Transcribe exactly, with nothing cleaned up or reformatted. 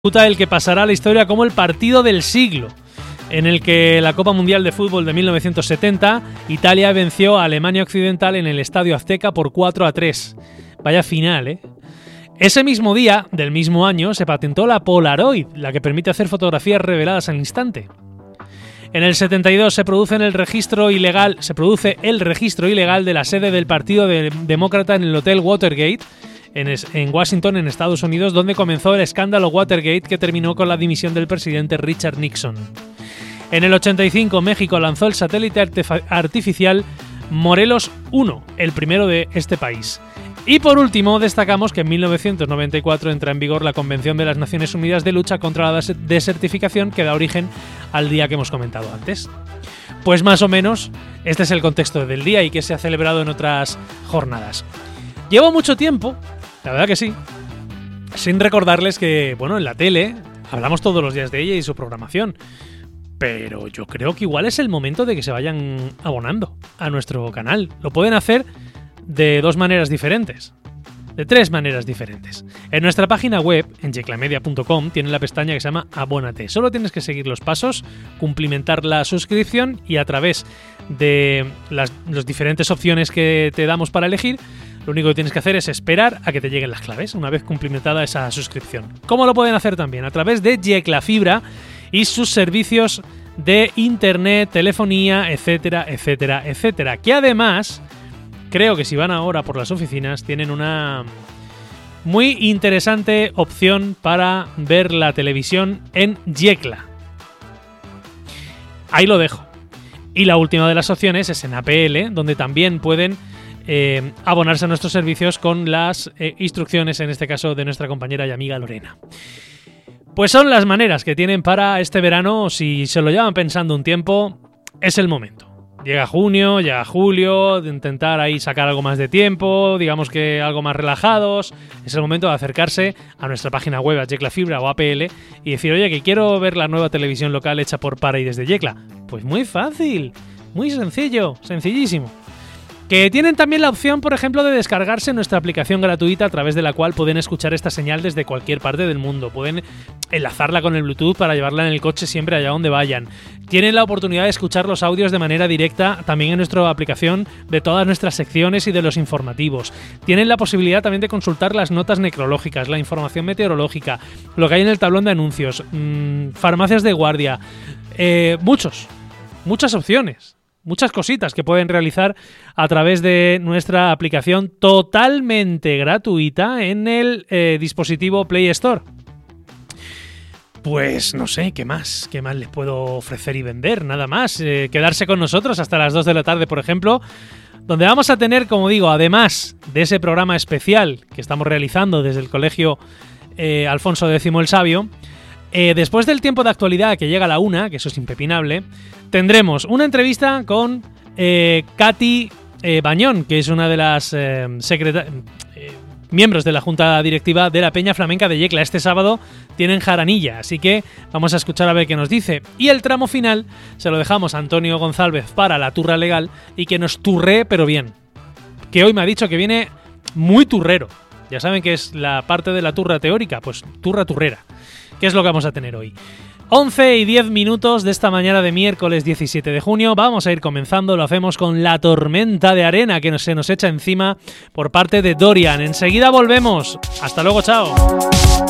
disputa el que pasará a la historia como el partido del siglo, en el que la Copa Mundial de Fútbol de mil novecientos setenta, Italia venció a Alemania Occidental en el Estadio Azteca por cuatro a tres. Vaya final, ¿eh? Ese mismo día, del mismo año, se patentó la Polaroid, la que permite hacer fotografías reveladas al instante. En el setenta y dos se produce en el registro ilegal, se produce el registro ilegal de la sede del Partido de- Demócrata en el Hotel Watergate, en, es, en Washington, en Estados Unidos, donde comenzó el escándalo Watergate que terminó con la dimisión del presidente Richard Nixon. En el ochenta y cinco, México lanzó el satélite artefa- artificial Morelos uno, el primero de este país. Y por último, destacamos que en mil novecientos noventa y cuatro entra en vigor la Convención de las Naciones Unidas de Lucha contra la des- Desertificación, que da origen al día que hemos comentado antes. Pues más o menos, este es el contexto del día y que se ha celebrado en otras jornadas. Llevo mucho tiempo, la verdad que sí, sin recordarles que, bueno, en la tele hablamos todos los días de ella y su programación. Pero yo creo que igual es el momento de que se vayan abonando a nuestro canal. Lo pueden hacer de dos maneras diferentes. De tres maneras diferentes. En nuestra página web, en yeclamedia punto com, tiene la pestaña que se llama Abónate. Solo tienes que seguir los pasos, cumplimentar la suscripción y a través de las, las diferentes opciones que te damos para elegir, lo único que tienes que hacer es esperar a que te lleguen las claves una vez cumplimentada esa suscripción. ¿Cómo lo pueden hacer también? A través de Yecla Fibra y sus servicios de internet, telefonía, etcétera, etcétera, etcétera. Que además, creo que si van ahora por las oficinas, tienen una muy interesante opción para ver la televisión en Yecla. Ahí lo dejo. Y la última de las opciones es en A P L, donde también pueden eh, abonarse a nuestros servicios con las eh, instrucciones, en este caso, de nuestra compañera y amiga Lorena. Pues son las maneras que tienen para este verano. Si se lo llevan pensando un tiempo, es el momento. Llega junio, llega julio, de intentar ahí sacar algo más de tiempo, digamos que algo más relajados. Es el momento de acercarse a nuestra página web, a Yecla Fibra o A P L, y decir, oye, que quiero ver la nueva televisión local hecha por Para y desde Yecla. Pues muy fácil, muy sencillo, sencillísimo. Que tienen también la opción, por ejemplo, de descargarse nuestra aplicación gratuita a través de la cual pueden escuchar esta señal desde cualquier parte del mundo. Pueden enlazarla con el Bluetooth para llevarla en el coche siempre allá donde vayan. Tienen la oportunidad de escuchar los audios de manera directa también en nuestra aplicación de todas nuestras secciones y de los informativos. Tienen la posibilidad también de consultar las notas necrológicas, la información meteorológica, lo que hay en el tablón de anuncios, mmm, farmacias de guardia, eh, muchos, muchas opciones. Muchas cositas que pueden realizar a través de nuestra aplicación totalmente gratuita en el eh, dispositivo Play Store. Pues no sé, ¿qué más? ¿Qué más les puedo ofrecer y vender? Nada más. Eh, quedarse con nosotros hasta las dos de la tarde, por ejemplo, donde vamos a tener, como digo, además de ese programa especial que estamos realizando desde el Colegio eh, Alfonso X el Sabio, Eh, después del tiempo de actualidad que llega a la una, que eso es impepinable, tendremos una entrevista con eh, Katy eh, Bañón, que es una de las eh, secreta- eh, miembros de la Junta Directiva de la Peña Flamenca de Yecla. Este sábado tienen jaranilla, así que vamos a escuchar a ver qué nos dice. Y el tramo final se lo dejamos a Antonio González para la turra legal y que nos turree, pero bien. Que hoy me ha dicho que viene muy turrero. Ya saben que es la parte de la turra teórica, pues turra turrera. ¿Qué es lo que vamos a tener hoy? once y diez minutos de esta mañana de miércoles diecisiete de junio. Vamos a ir comenzando, lo hacemos con la tormenta de arena que se nos echa encima por parte de Dorian. Enseguida volvemos. Hasta luego, chao.